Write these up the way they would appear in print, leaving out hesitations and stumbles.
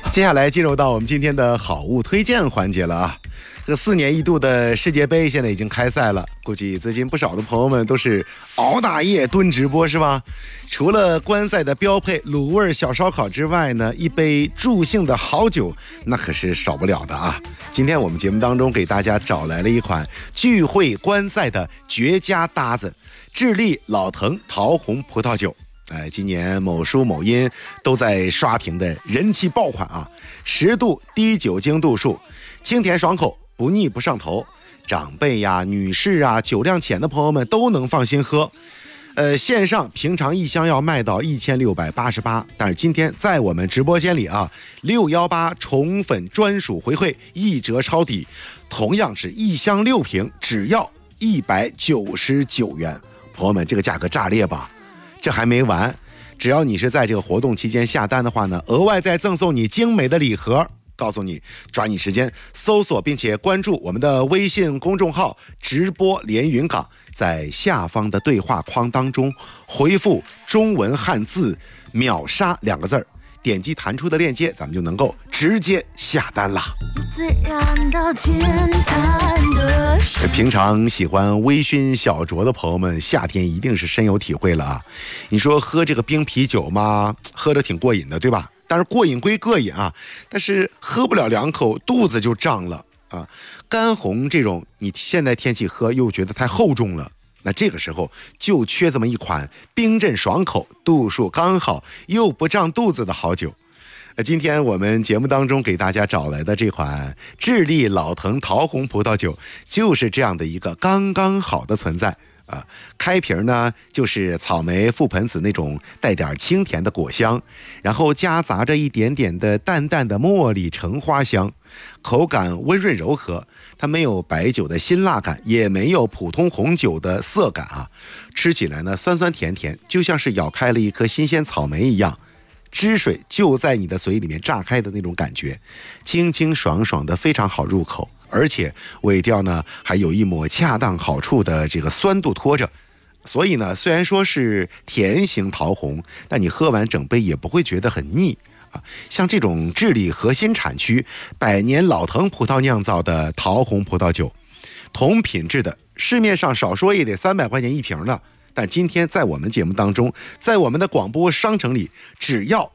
接下来进入到我们今天的好物推荐环节了啊。这4年一度的世界杯现在已经开赛了，估计最近不少的朋友们都是熬大夜蹲直播是吧？除了观赛的标配卤味小烧烤之外呢，一杯助兴的好酒那可是少不了的啊。今天我们节目当中给大家找来了一款聚会观赛的绝佳搭子，智利老藤桃红葡萄酒。今年某书某音都在刷屏的人气爆款啊，10度低酒精度数，清甜爽口，不腻不上头，长辈呀、女士啊、酒量浅的朋友们都能放心喝。线上平常一箱要卖到1688，但是今天在我们直播间里啊，618宠粉专属回馈1折抄底，同样是一箱6瓶，只要199元。朋友们，这个价格炸裂吧？这还没完，只要你是在这个活动期间下单的话呢，额外再赠送你精美的礼盒。告诉你，抓紧时间搜索并且关注我们的微信公众号直播连云港，在下方的对话框当中回复中文汉字秒杀2个字，点击弹出的链接，咱们就能够直接下单啦。平常喜欢微醺小酌的朋友们，夏天一定是深有体会了啊。你说喝这个冰啤酒嘛，喝得挺过瘾的，对吧？但是过瘾归过瘾啊，但是喝不了2口肚子就胀了啊。干红这种你现在天气喝又觉得太厚重了，那这个时候就缺这么一款冰镇爽口、度数刚好又不胀肚子的好酒。今天我们节目当中给大家找来的这款智利老藤桃红葡萄酒，就是这样的一个刚刚好的存在啊。开瓶呢就是草莓、覆盆子那种带点清甜的果香，然后夹杂着一点点的淡淡的茉莉橙花香，口感温润柔和，它没有白酒的辛辣感，也没有普通红酒的涩感啊。吃起来呢酸酸甜甜，就像是咬开了一颗新鲜草莓一样，汁水就在你的嘴里面炸开的那种感觉，清清爽爽的，非常好入口，而且尾调呢还有一抹恰当好处的这个酸度拖着，所以呢虽然说是甜型桃红，但你喝完整杯也不会觉得很腻啊。像这种智利核心产区100年老藤葡萄酿造的桃红葡萄酒，同品质的市面上少说也得300块钱一瓶了，但今天在我们节目当中，在我们的广播商城里，只要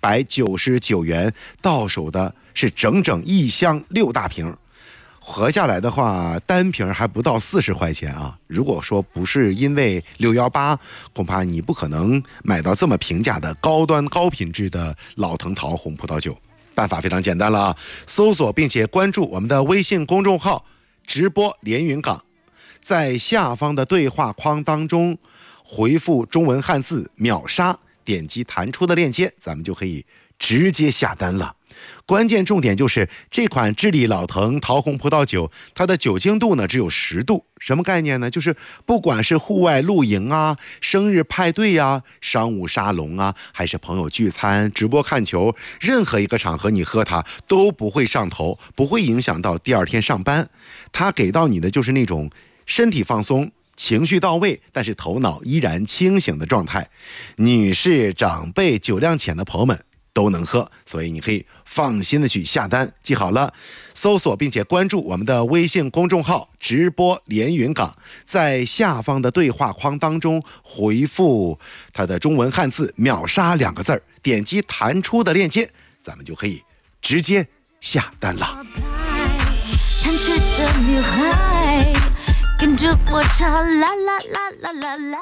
199元，到手的是整整一箱6大瓶，合下来的话单瓶还不到40块钱啊。如果说不是因为618，恐怕你不可能买到这么平价的高端高品质的老藤桃红葡萄酒。办法非常简单了啊，搜索并且关注我们的微信公众号直播连云港，在下方的对话框当中回复中文汉字秒杀，点击弹出的链接，咱们就可以直接下单了。关键重点就是这款智利老藤桃红葡萄酒，它的酒精度呢只有10度。什么概念呢？就是不管是户外露营啊、生日派对啊、商务沙龙啊，还是朋友聚餐、直播看球，任何一个场合你喝它都不会上头，不会影响到第2天上班。它给到你的就是那种身体放松、情绪到位，但是头脑依然清醒的状态。女士、长辈、酒量浅的朋友们都能喝，所以你可以放心的去下单。记好了，搜索并且关注我们的微信公众号直播连云港，在下方的对话框当中回复它的中文汉字秒杀2个字，点击弹出的链接，咱们就可以直接下单了。 贪吃的女孩跟着我唱啦啦啦啦啦啦啦。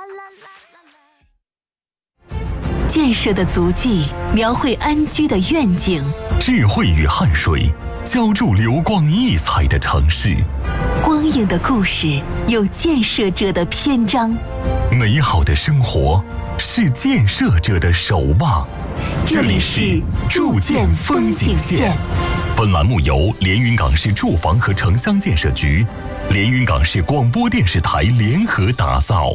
建设的足迹描绘安居的愿景， 智慧与汗水浇筑流光溢彩的城市。 光影的故事有建设者的篇章， 美好的生活是建设者的守望。 这里是筑建风景线。 本栏目由连云港市住房和城乡建设局、连云港市广播电视台联合打造。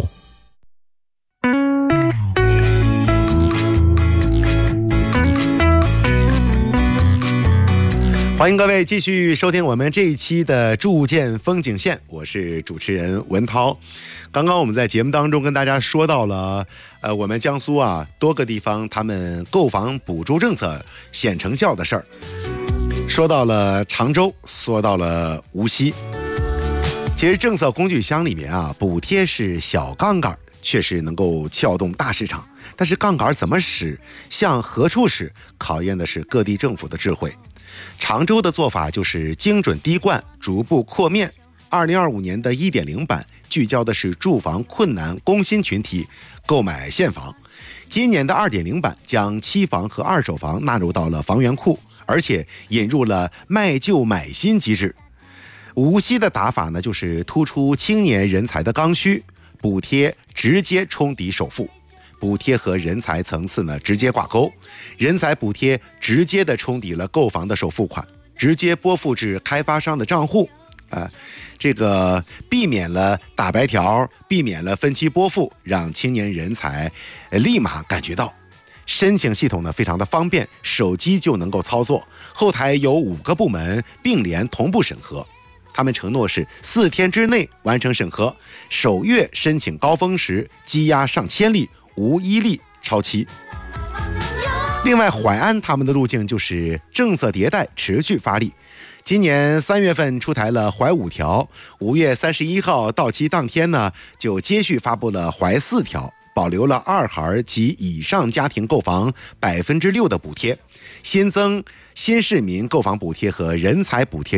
欢迎各位继续收听我们这一期的筑建风景线，我是主持人文涛。刚刚我们在节目当中跟大家说到了，我们江苏啊多个地方他们购房补助政策显成效的事儿，说到了常州，说到了无锡。其实政策工具箱里面啊，补贴是小杠杆，确实能够撬动大市场，但是杠杆怎么使，向何处使，考验的是各地政府的智慧。常州的做法就是精准滴灌，逐步扩面。2025年的 1.0 版聚焦的是住房困难工薪群体购买现房，今年的 2.0 版将期房和二手房纳入到了房源库，而且引入了卖旧买新机制。无锡的打法呢，就是突出青年人才的刚需，补贴直接冲抵首付，补贴和人才层次呢直接挂钩，人才补贴直接的冲抵了购房的首付款，直接拨付至开发商的账户，这个避免了打白条，避免了分期拨付，让青年人才立马感觉到。申请系统呢非常的方便，手机就能够操作，后台有5个部门并联同步审核。他们承诺是4天之内完成审核，首月申请高峰时积压上千例，无一例超期。另外，淮安他们的路径就是政策迭代，持续发力。今年3月份出台了淮5条，5月31号到期当天呢，就接续发布了淮4条，保留了2孩及以上家庭购房6%的补贴，新增新市民购房补贴和人才补贴